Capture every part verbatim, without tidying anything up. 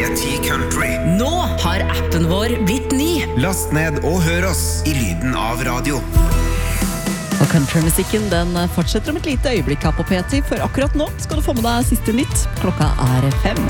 P ti Country. Nå har appen vår blitt ny. Last ned og hør oss i lyden av radio. Og countrymusikken den fortsetter om et lite øyeblikk her på P ti, for akkurat nå skal du få med deg siste nytt. Klokka er fem.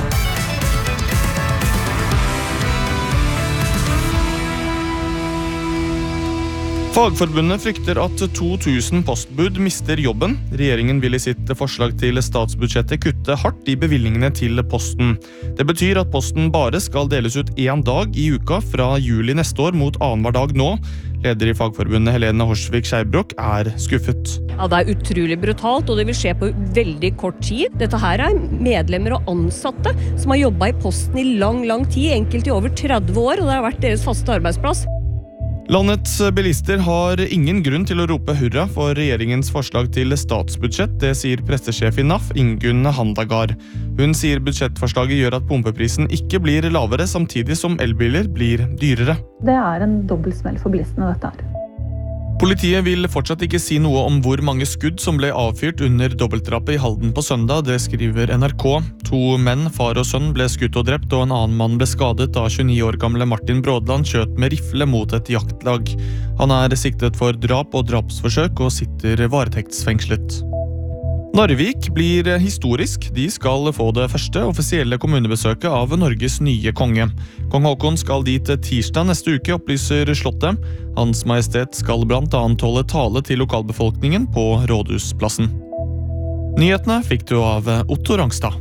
Fagforbundet frykter at to tusen postbud mister jobben. Regjeringen vil i sitt forslag til statsbudsjettet kutte hardt i bevilgningene til posten. Det betyr at posten bare skal deles ut en dag i uka fra juli neste år mot annenhver dag nå. Leder i Fagforbundet Helene Horsvik Skeibrok er skuffet. Ja, det er utrolig brutalt, og det vil skje på veldig kort tid. Dette her er medlemmer og ansatte som har jobbet i posten i lang, lang tid, enkelt i over tretti år, og det har vært deres faste arbeidsplass. Landets bilister har ingen grunn til å rope hurra for regjeringens forslag til statsbudsjett, det sier pressesjef i N A F, Ingunn Handagard. Hun sier budsjettforslaget gjør at pumpeprisen ikke blir lavere, samtidig som elbiler blir dyrere. Det er en dobbeltsmell for bilistene, dette her. Politiet vil fortsatt ikke si noe om hvor mange skudd som ble avfyrt under dobbeltdrapet i Halden på søndag, det skriver N R K. To menn, far og sønn, ble skutt og drept, og en annen mann ble skadet da tjueni år gamle Martin Brådland skjøt med rifle mot et jaktlag. Han er siktet for drap og drapsforsøk og sitter varetektsfengslet. Narvik blir historisk. De skal få det første offisielle kommunebesøket av Norges nye konge. Kong Håkon skal dit tirsdag neste uke, opplyser Slottet. Hans Majestet skal blant annet holde tale til lokalbefolkningen på Rådhusplassen. Nyhetene fikk du av Otto Rangstad.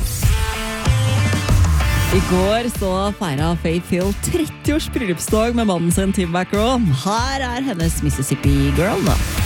I går så feiret Faith Hill tretti års bryllupsdag med mannen sin Tim McGraw. Her er hennes Mississippi Girl nå.